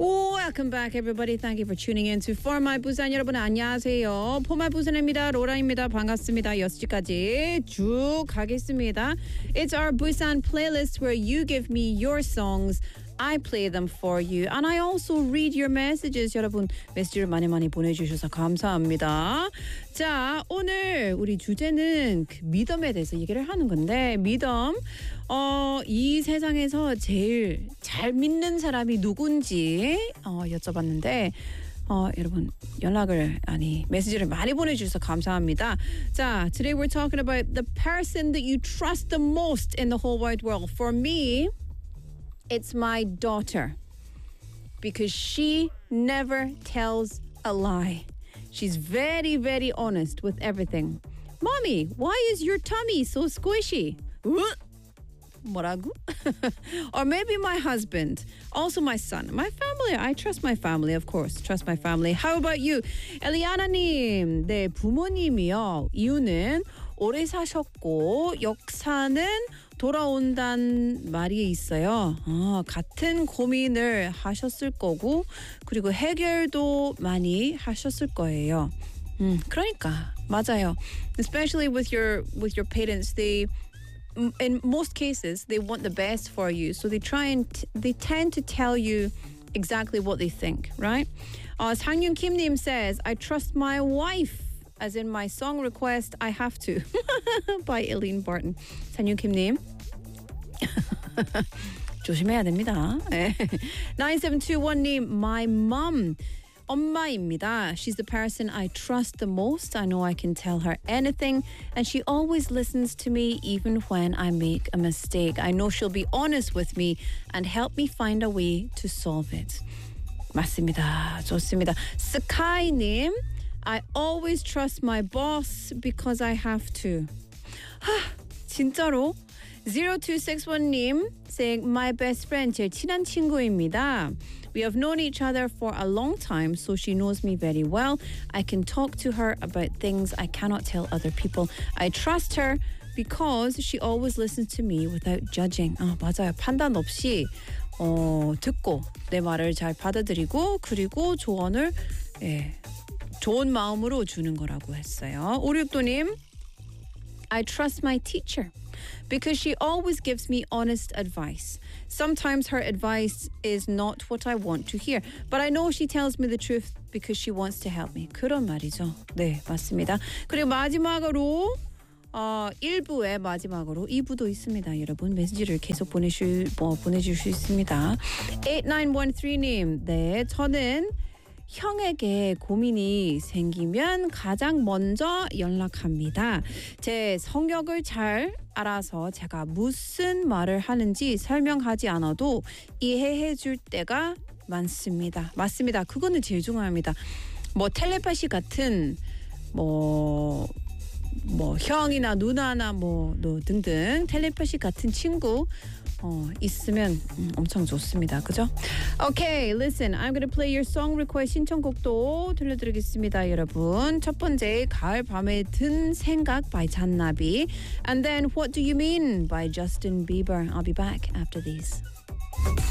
Welcome back, everybody. Thank you for tuning in to For My Busan. 여러분 안녕하세요. For My Busan입니다. 로라입니다. 반갑습니다. 6시까지 쭉 가겠습니다. It's our Busan playlist where you give me your songs. I play them for you. And I also read your messages. 여러분 메시지를 많이 보내주셔서 감사합니다. 자, 오늘 우리 주제는 그 믿음에 대해서 얘기를 하는 건데 믿음, 이 세상에서 제일 잘 믿는 사람이 누군지 여쭤봤는데 여러분 메시지를 많이 보내주셔서 감사합니다. 자, today we're talking about the person that you trust the most in the whole wide world. For me, it's my daughter because she never tells a lie. She's very, very honest with everything. Mommy, why is your tummy so squishy? 뭐라고? Or maybe my husband, also my son, my family. I trust my family, of course. Trust my family. How about you? 엘리아나님, 네, 부모님이요. 이유는 오래 사셨고 역사는 돌아온다는 말이 있어요. 같은 고민을 하셨을 거고 그리고 해결도 많이 하셨을 거예요. 그러니까 맞아요. Especially with your parents, in most cases they want the best for you, so they tend to tell you exactly what they think, right? 상윤 Kim님 says, I trust my wife. As in my song request, I have to. By Eileen Barton. 상윤 Kim님. 조심해야 됩니다. 9721님, my mom. 엄마입니다. She's the person I trust the most. I know I can tell her anything, and she always listens to me even when I make a mistake. I know she'll be honest with me and help me find a way to solve it. 맞습니다. 좋습니다. 스카이님, I always trust my boss because I have to. 진짜로? 0261님 saying my best friend, 제일 친한 친구입니다. We have known each other for a long time, so she knows me very well. I can talk to her about things I cannot tell other people. I trust her because she always listens to me without judging. 맞아요. 판단 없이 듣고 내 말을 잘 받아들이고 그리고 조언을 좋은 마음으로 주는 거라고 했어요. 56도님, I trust my teacher because she always gives me honest advice. Sometimes her advice is not what I want to hear, but I know she tells me the truth because she wants to help me. 그런 말이죠. 네, 맞습니다. 그리고 마지막으로 1부의 마지막으로 2부도 있습니다. 여러분 메시지를 계속 보내줄 수 있습니다. 8913님, 네, 저는 형에게 고민이 생기면 가장 먼저 연락합니다. 제 성격을 잘 알아서 제가 무슨 말을 하는지 설명하지 않아도 이해해 줄 때가 많습니다. 맞습니다. 그거는 제일 중요합니다. 텔레파시 같은 형이나 누나나 등등 텔레파시 같은 친구 있으면 엄청 좋습니다. 그죠? Okay, listen. I'm gonna play your song request 신청곡도 들려드리겠습니다, 여러분. 첫 번째, 가을 밤에 든 생각 by 잔나비. And then, What Do You Mean by Justin Bieber. I'll be back after these.